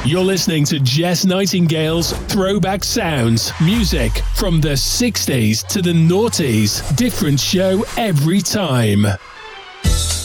You're listening to Jess Nightingale's Throwback Sounds. Music from the 60s to the noughties. Different show every time.